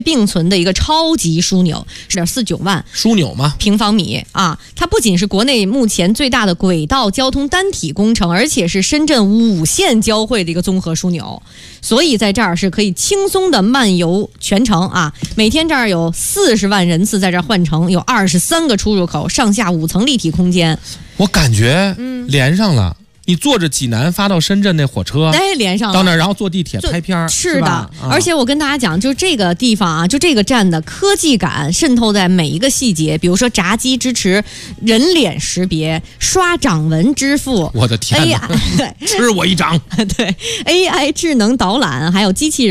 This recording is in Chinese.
并存的一个超级枢纽，10.49万枢纽嘛平方米啊！它不仅是国内目前最大的轨道交通单体工程，而且是深圳5线交汇的一个综合枢纽，所以在这儿是可以轻松的漫游全程啊！每天这儿有40万人次在这儿换乘，有23个出入口，上下5层立体空间。 我感觉连上了。你坐着济南发到深圳那火车， 哎，连上了到那儿，然后坐地铁拍片是的，而且我跟大家讲，就这个地方啊，就这个站的科技感渗透在每一个细节，比如说闸机支持人脸识别、刷掌纹支付， 我的天哪，吃我一掌！ 对 AI 智能导览，还有机器人。